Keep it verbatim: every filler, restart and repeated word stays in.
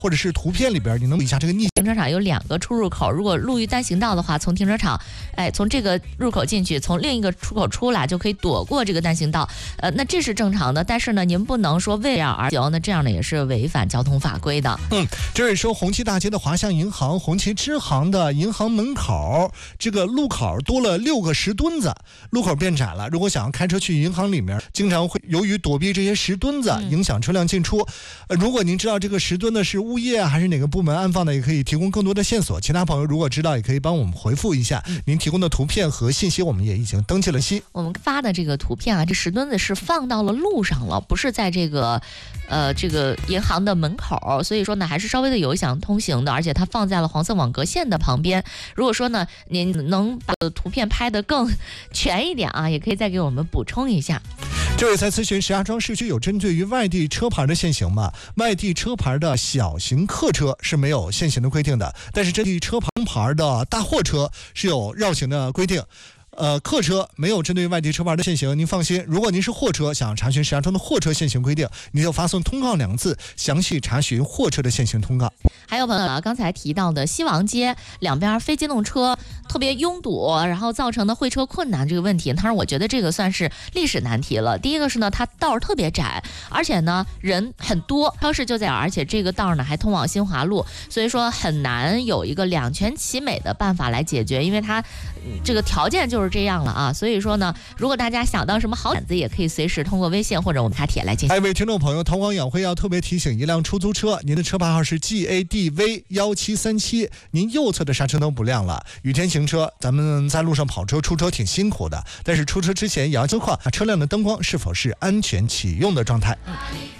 或者是图片里边，你能一下这个逆。 停车场有两个出入口，如果路遇单行道的话，从停车场，哎，从这个入口进去，从另一个出口出来，就可以躲过这个单行道。呃，那这是正常的，但是呢，您不能说为了而行，那这样呢也是违反交通法规的。 嗯，这是说红旗大街的华夏银行、红旗支行的银行门口，这个路口多了六个石墩子，路口变窄了。如果想要开车去银行里面，经常会由于躲避这些石墩子，影响车辆进出。呃，如果您知道这个石墩子是物业还是哪个部门安放的，也可以提供更多的线索。其他朋友如果知道，也可以帮我们回复一下。您提供的图片和信息，我们也已经登记了息。 我们发的这个图片啊，这石墩子是放到了路上了，不是在这个，呃，这个银行的门口，所以说呢，还是稍微的有影响通行的，而且它放在了黄色网格线的旁边。如果说呢，您能把图片拍得更全一点啊，也可以再给我们补充一下。 这位在咨询石家庄市区有针对于外地车牌的限行吗？外地车牌的小型客车是没有限行的规定的，但是针对车牌的大货车是有绕行的规定。呃，客车没有针对外地车牌的限行，您放心。如果您是货车，想查询石家庄的货车限行规定，您就发送通告两个字，详细查询货车的限行通告。 还有朋友啊，刚才提到的西王街两边非机动车特别拥堵，然后造成的会车困难这个问题，当然我觉得这个算是历史难题了。第一个是呢，它道儿特别窄，而且呢人很多，超市就在，而且这个道儿呢还通往新华路，所以说很难有一个两全其美的办法来解决，因为它、嗯、这个条件就是这样了啊。所以说呢，如果大家想到什么好点子，也可以随时通过微信或者我们查帖来进行。 还有一位听众朋友，淘广养辉要特别提醒，一辆出租车，您的车牌号是 G A D V 一七三七，您右侧的刹车灯不亮了。雨天行车，咱们在路上跑车出车挺辛苦的，但是出车之前也要测况车辆的灯光是否是安全启用的状态。 嗯